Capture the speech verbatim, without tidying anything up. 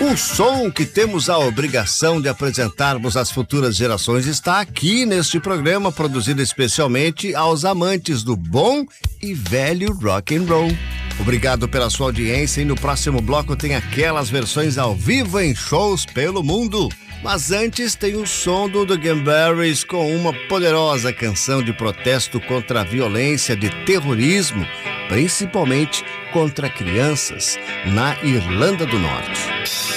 O som que temos a obrigação de apresentarmos às futuras gerações está aqui neste programa, produzido especialmente aos amantes do bom e velho rock and roll. Obrigado pela sua audiência e no próximo bloco tem aquelas versões ao vivo em shows pelo mundo. Mas antes tem o som do The Gamberries com uma poderosa canção de protesto contra a violência de terrorismo, principalmente contra crianças, na Irlanda do Norte.